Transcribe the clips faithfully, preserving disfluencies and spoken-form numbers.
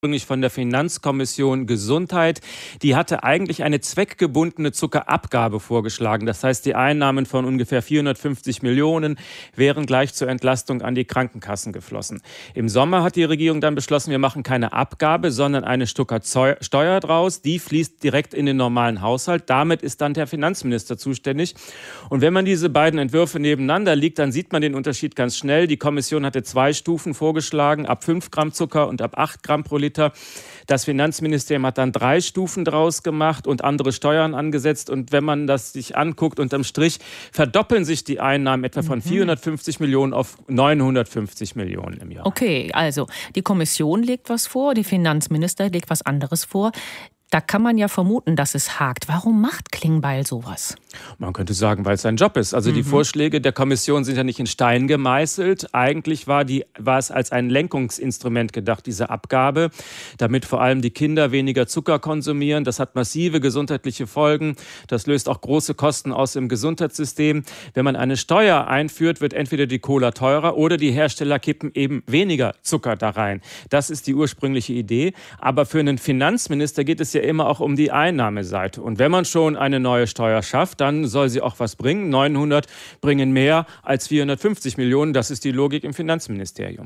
ursprünglich von der Finanzkommission Gesundheit. Die hatte eigentlich eine zweckgebundene Zuckerabgabe vorgeschlagen. Das heißt, die Einnahmen von ungefähr vierhundertfünfzig Millionen wären gleich zur Entlastung an die Krankenkassen geflossen. Im Sommer hat die Regierung dann beschlossen, wir machen keine Abgabe, sondern eine Steuer draus. Die fließt direkt in den normalen Haushalt. Damit ist dann der Finanzminister zuständig. Und wenn man diese beiden Entwürfe nebeneinander liegt, dann sieht man den Unterschied ganz schnell. Die Kommission hatte zwei Stufen vorgeschlagen, ab fünf Gramm Zucker und ab acht Gramm pro Liter. Das Finanzministerium hat dann drei Stufen draus gemacht und andere Steuern angesetzt. Und wenn man das sich anguckt, unterm Strich verdoppeln sich die Einnahmen etwa von vierhundertfünfzig Millionen auf neunhundertfünfzig Millionen im Jahr. Okay, also die Kommission legt was vor, die Finanzminister legt was anderes vor. Da kann man ja vermuten, dass es hakt. Warum macht Klingbeil sowas? Man könnte sagen, weil es sein Job ist. Also mhm. die Vorschläge der Kommission sind ja nicht in Stein gemeißelt. Eigentlich war, die, war es als ein Lenkungsinstrument gedacht, diese Abgabe, damit vor allem die Kinder weniger Zucker konsumieren. Das hat massive gesundheitliche Folgen. Das löst auch große Kosten aus im Gesundheitssystem. Wenn man eine Steuer einführt, wird entweder die Cola teurer oder die Hersteller kippen eben weniger Zucker da rein. Das ist die ursprüngliche Idee. Aber für einen Finanzminister geht es ja immer auch um die Einnahmeseite. Und wenn man schon eine neue Steuer schafft, dann soll sie auch was bringen. neunhundert bringen mehr als vierhundertfünfzig Millionen. Das ist die Logik im Finanzministerium.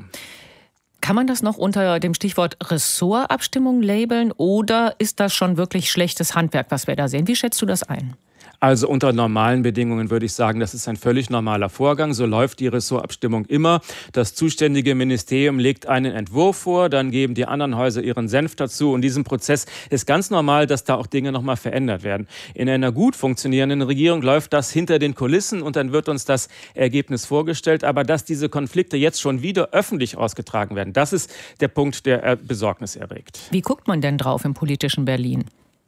Kann man das noch unter dem Stichwort Ressortabstimmung labeln oder ist das schon wirklich schlechtes Handwerk, was wir da sehen? Wie schätzt du das ein? Also unter normalen Bedingungen würde ich sagen, das ist ein völlig normaler Vorgang. So läuft die Ressortabstimmung immer. Das zuständige Ministerium legt einen Entwurf vor, dann geben die anderen Häuser ihren Senf dazu. Und diesem Prozess ist ganz normal, dass da auch Dinge nochmal verändert werden. In einer gut funktionierenden Regierung läuft das hinter den Kulissen und dann wird uns das Ergebnis vorgestellt. Aber dass diese Konflikte jetzt schon wieder öffentlich ausgetragen werden, das ist der Punkt, der Besorgnis erregt. Wie guckt man denn drauf im politischen Berlin?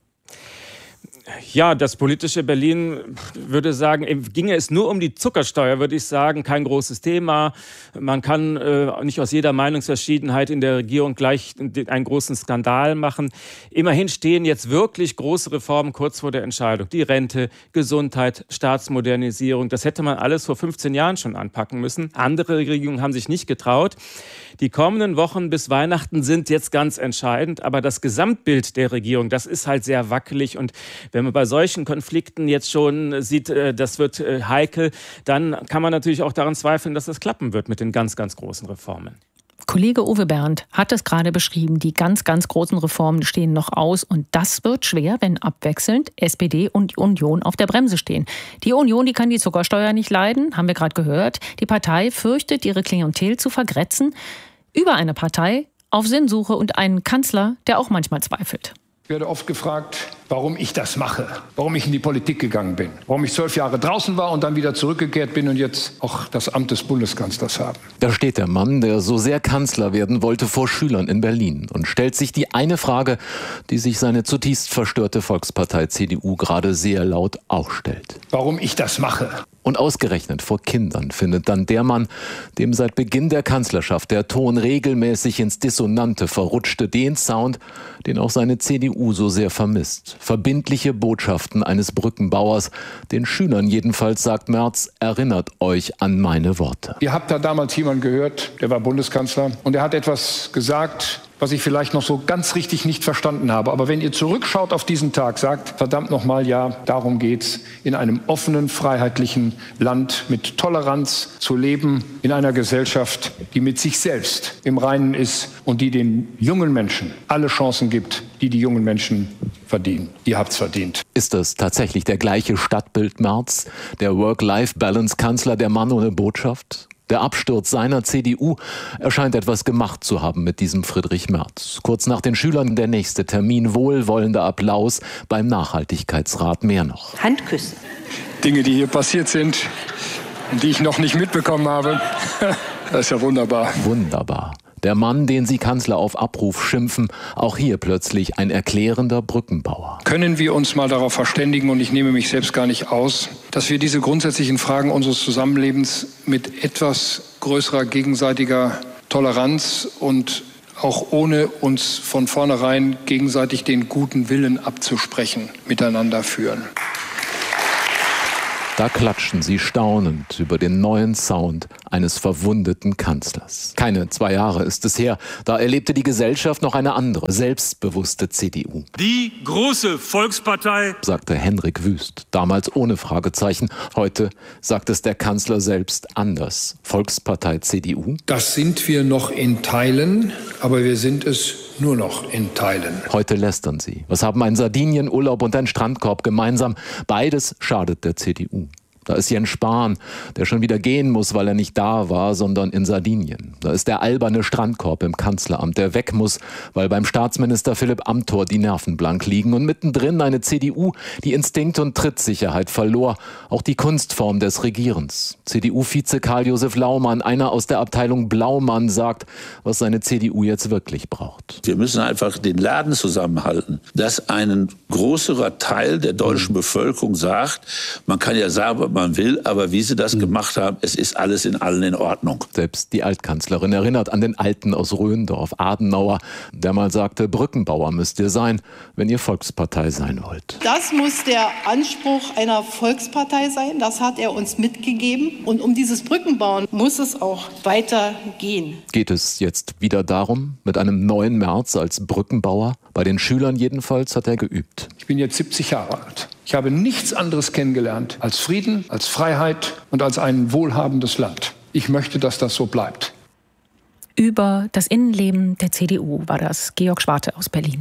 Ja, das politische Berlin würde sagen, ginge es nur um die Zuckersteuer, würde ich sagen, kein großes Thema. Man kann äh, nicht aus jeder Meinungsverschiedenheit in der Regierung gleich einen großen Skandal machen. Immerhin stehen jetzt wirklich große Reformen kurz vor der Entscheidung. Die Rente, Gesundheit, Staatsmodernisierung, das hätte man alles vor fünfzehn Jahren schon anpacken müssen. Andere Regierungen haben sich nicht getraut. Die kommenden Wochen bis Weihnachten sind jetzt ganz entscheidend, aber das Gesamtbild der Regierung, das ist halt sehr wackelig. Und wenn man bei solchen Konflikten jetzt schon sieht, das wird heikel, dann kann man natürlich auch daran zweifeln, dass das klappen wird mit den ganz, ganz großen Reformen. Kollege Uwe Bernd hat es gerade beschrieben, die ganz, ganz großen Reformen stehen noch aus und das wird schwer, wenn abwechselnd S P D und die Union auf der Bremse stehen. Die Union, die kann die Zuckersteuer nicht leiden, haben wir gerade gehört. Die Partei fürchtet, ihre Klientel zu vergrätzen. Über eine Partei auf Sinnsuche und einen Kanzler, der auch manchmal zweifelt. Ich werde oft gefragt, warum ich das mache, warum ich in die Politik gegangen bin, warum ich zwölf Jahre draußen war und dann wieder zurückgekehrt bin und jetzt auch das Amt des Bundeskanzlers habe. Da steht der Mann, der so sehr Kanzler werden wollte, vor Schülern in Berlin und stellt sich die eine Frage, die sich seine zutiefst verstörte Volkspartei C D U gerade sehr laut auch stellt. Warum ich das mache? Und ausgerechnet vor Kindern findet dann der Mann, dem seit Beginn der Kanzlerschaft der Ton regelmäßig ins Dissonante verrutschte, den Sound, den auch seine C D U so sehr vermisst. Verbindliche Botschaften eines Brückenbauers, den Schülern jedenfalls, sagt Merz, erinnert euch an meine Worte. Ihr habt da damals jemanden gehört, der war Bundeskanzler und er hat etwas gesagt, was ich vielleicht noch so ganz richtig nicht verstanden habe. Aber wenn ihr zurückschaut auf diesen Tag, sagt, verdammt nochmal, ja, darum geht's, in einem offenen, freiheitlichen Land mit Toleranz zu leben, in einer Gesellschaft, die mit sich selbst im Reinen ist und die den jungen Menschen alle Chancen gibt, die die jungen Menschen verdienen. Ihr habt's verdient. Ist das tatsächlich der gleiche Stadtbild Merz? Der Work-Life-Balance-Kanzler, der Mann ohne Botschaft? Der Absturz seiner C D U erscheint etwas gemacht zu haben mit diesem Friedrich Merz. Kurz nach den Schülern der nächste Termin, wohlwollender Applaus beim Nachhaltigkeitsrat, mehr noch. Handküssen. Dinge, die hier passiert sind und die ich noch nicht mitbekommen habe, das ist ja wunderbar. Wunderbar. Der Mann, den Sie Kanzler auf Abruf schimpfen, auch hier plötzlich ein erklärender Brückenbauer. Können wir uns mal darauf verständigen, und ich nehme mich selbst gar nicht aus, dass wir diese grundsätzlichen Fragen unseres Zusammenlebens mit etwas größerer gegenseitiger Toleranz und auch ohne uns von vornherein gegenseitig den guten Willen abzusprechen, miteinander führen. Da klatschen sie staunend über den neuen Sound eines verwundeten Kanzlers. Keine zwei Jahre ist es her, da erlebte die Gesellschaft noch eine andere, selbstbewusste C D U. Die große Volkspartei, sagte Henrik Wüst, damals ohne Fragezeichen. Heute sagt es der Kanzler selbst anders. Volkspartei C D U? Das sind wir noch in Teilen, aber wir sind es nur noch in Teilen. Heute lästern sie. Was haben ein Sardinienurlaub und ein Strandkorb gemeinsam? Beides schadet der C D U. Da ist Jens Spahn, der schon wieder gehen muss, weil er nicht da war, sondern in Sardinien. Da ist der alberne Strandkorb im Kanzleramt, der weg muss, weil beim Staatsminister Philipp Amthor die Nerven blank liegen. Und mittendrin eine C D U, die Instinkt und Trittsicherheit verlor. Auch die Kunstform des Regierens. C D U-Vize Karl-Josef Laumann, einer aus der Abteilung Blaumann, sagt, was seine C D U jetzt wirklich braucht. Wir müssen einfach den Laden zusammenhalten, dass ein größerer Teil der deutschen Bevölkerung sagt, man kann ja sagen, man will, aber wie sie das gemacht haben, es ist alles in allen in Ordnung. Selbst die Altkanzlerin erinnert an den Alten aus Röndorf, Adenauer, der mal sagte, Brückenbauer müsst ihr sein, wenn ihr Volkspartei sein wollt. Das muss der Anspruch einer Volkspartei sein, das hat er uns mitgegeben. Und um dieses Brückenbauen muss es auch weitergehen. Geht es jetzt wieder darum, mit einem neuen Merz als Brückenbauer? Bei den Schülern jedenfalls hat er geübt. Ich bin jetzt siebzig Jahre alt. Ich habe nichts anderes kennengelernt als Frieden, als Freiheit und als ein wohlhabendes Land. Ich möchte, dass das so bleibt. Über das Innenleben der C D U war das Georg Schwarte aus Berlin.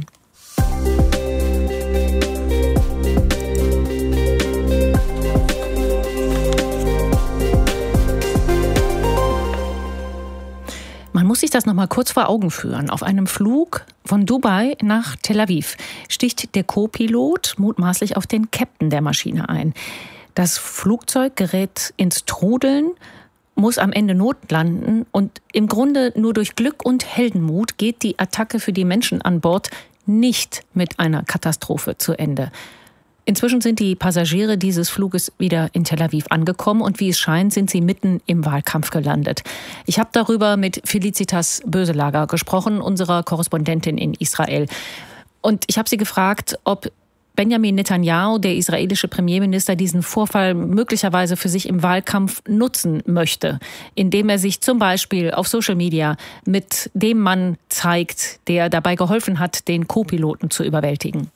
Man muss sich das noch mal kurz vor Augen führen. Auf einem Flug von Dubai nach Tel Aviv sticht der Co-Pilot mutmaßlich auf den Captain der Maschine ein. Das Flugzeug gerät ins Trudeln, muss am Ende notlanden und im Grunde nur durch Glück und Heldenmut geht die Attacke für die Menschen an Bord nicht mit einer Katastrophe zu Ende. Inzwischen sind die Passagiere dieses Fluges wieder in Tel Aviv angekommen und wie es scheint, sind sie mitten im Wahlkampf gelandet. Ich habe darüber mit Felicitas Böselager gesprochen, unserer Korrespondentin in Israel. Und ich habe sie gefragt, ob Benjamin Netanyahu, der israelische Premierminister, diesen Vorfall möglicherweise für sich im Wahlkampf nutzen möchte, indem er sich zum Beispiel auf Social Media mit dem Mann zeigt, der dabei geholfen hat, den Co-Piloten zu überwältigen.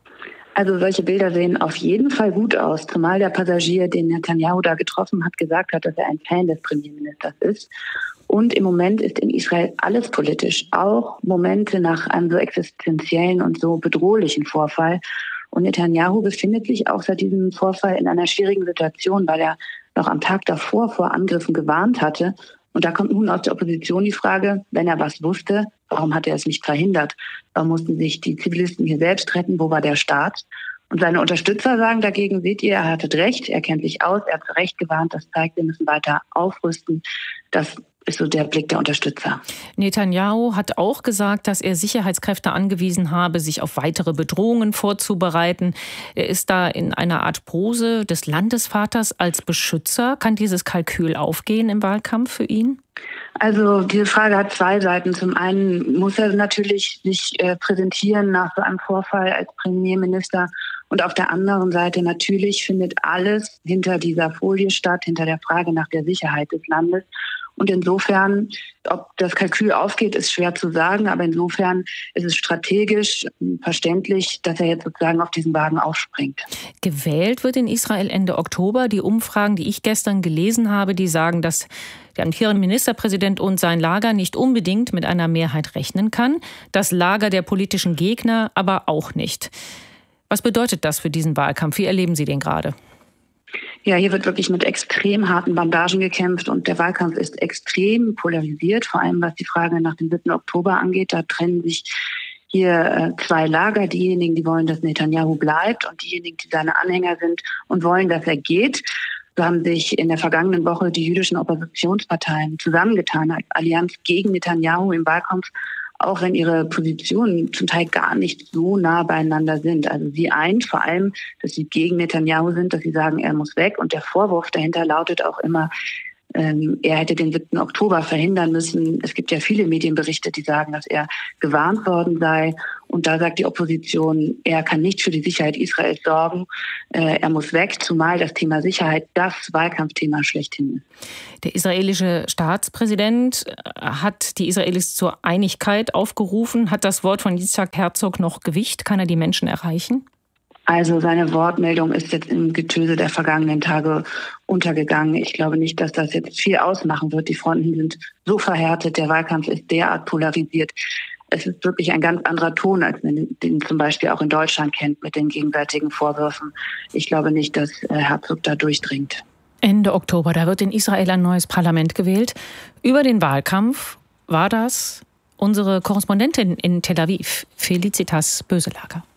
Also solche Bilder sehen auf jeden Fall gut aus, zumal der Passagier, den Netanyahu da getroffen hat, gesagt hat, dass er ein Fan des Premierministers ist. Und im Moment ist in Israel alles politisch, auch Momente nach einem so existenziellen und so bedrohlichen Vorfall. Und Netanyahu befindet sich auch seit diesem Vorfall in einer schwierigen Situation, weil er noch am Tag davor vor Angriffen gewarnt hatte. Und da kommt nun aus der Opposition die Frage, wenn er was wusste, warum hat er es nicht verhindert? Warum mussten sich die Zivilisten hier selbst retten? Wo war der Staat? Und seine Unterstützer sagen dagegen, seht ihr, er hatte recht, er kennt sich aus, er hat zu Recht gewarnt, das zeigt, wir müssen weiter aufrüsten. Das ist so der Blick der Unterstützer. Netanyahu hat auch gesagt, dass er Sicherheitskräfte angewiesen habe, sich auf weitere Bedrohungen vorzubereiten. Er ist da in einer Art Pose des Landesvaters als Beschützer. Kann dieses Kalkül aufgehen im Wahlkampf für ihn? Also diese Frage hat zwei Seiten. Zum einen muss er natürlich sich äh, präsentieren nach so einem Vorfall als Premierminister. Und auf der anderen Seite natürlich findet alles hinter dieser Folie statt, hinter der Frage nach der Sicherheit des Landes. Und insofern, ob das Kalkül aufgeht, ist schwer zu sagen. Aber insofern ist es strategisch verständlich, dass er jetzt sozusagen auf diesen Wagen aufspringt. Gewählt wird in Israel Ende Oktober. Die Umfragen, die ich gestern gelesen habe, die sagen, dass der amtierende Ministerpräsident und sein Lager nicht unbedingt mit einer Mehrheit rechnen kann. Das Lager der politischen Gegner aber auch nicht. Was bedeutet das für diesen Wahlkampf? Wie erleben Sie den gerade? Ja, hier wird wirklich mit extrem harten Bandagen gekämpft und der Wahlkampf ist extrem polarisiert, vor allem was die Frage nach dem siebten Oktober angeht. Da trennen sich hier äh, zwei Lager, diejenigen, die wollen, dass Netanyahu bleibt und diejenigen, die seine Anhänger sind und wollen, dass er geht. So haben sich in der vergangenen Woche die jüdischen Oppositionsparteien zusammengetan als Allianz gegen Netanyahu im Wahlkampf, auch wenn ihre Positionen zum Teil gar nicht so nah beieinander sind. Also sie eint vor allem, dass sie gegen Netanyahu sind, dass sie sagen, er muss weg. Und der Vorwurf dahinter lautet auch immer, ähm, er hätte den siebten Oktober verhindern müssen. Es gibt ja viele Medienberichte, die sagen, dass er gewarnt worden sei. Und da sagt die Opposition, er kann nicht für die Sicherheit Israels sorgen. Äh, er muss weg, zumal das Thema Sicherheit das Wahlkampfthema schlechthin ist. Der israelische Staatspräsident hat die Israelis zur Einigkeit aufgerufen. Hat das Wort von Yitzhak Herzog noch Gewicht? Kann er die Menschen erreichen? Also seine Wortmeldung ist jetzt im Getöse der vergangenen Tage untergegangen. Ich glaube nicht, dass das jetzt viel ausmachen wird. Die Fronten sind so verhärtet, der Wahlkampf ist derart polarisiert. Es ist wirklich ein ganz anderer Ton, als man den zum Beispiel auch in Deutschland kennt mit den gegenseitigen Vorwürfen. Ich glaube nicht, dass Herzog da durchdringt. Ende Oktober, da wird in Israel ein neues Parlament gewählt. Über den Wahlkampf war das unsere Korrespondentin in Tel Aviv, Felicitas Böselager.